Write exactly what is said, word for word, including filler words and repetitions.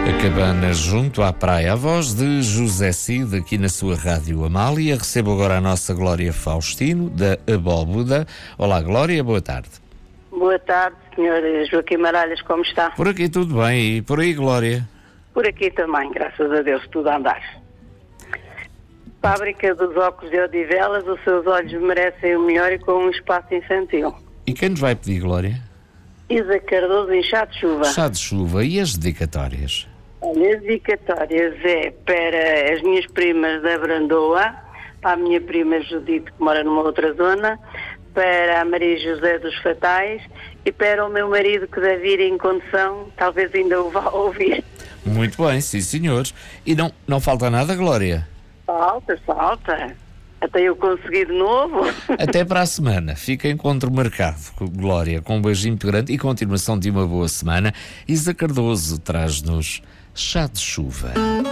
A cabana junto à praia, a voz de José Cid, aqui na sua Rádio Amália. Recebo agora a nossa Glória Faustino, da Abóboda. Olá, Glória, boa tarde. Boa tarde, senhor Joaquim Maralhas, como está? Por aqui tudo bem, e por aí, Glória? Por aqui também, graças a Deus, tudo a andar. Fábrica dos óculos de Odivelas, os seus olhos merecem o melhor e com um espaço infantil. E quem nos vai pedir, Glória? Isa Cardoso, em Chá de Chuva. Chá de chuva. E as dedicatórias? Olha, as dedicatórias é para as minhas primas da Brandoa, para a minha prima Judite, que mora numa outra zona, para a Maria José dos Fatais e para o meu marido, que deve ir em condução, talvez ainda o vá ouvir. Muito bem, sim, senhores. E não, não falta nada, Glória? Falta, falta. Até eu conseguir de novo. Até para a semana. Fica encontro marcado, Glória, com um beijinho muito grande e continuação de uma boa semana. Isa Cardoso traz-nos Chá de Chuva.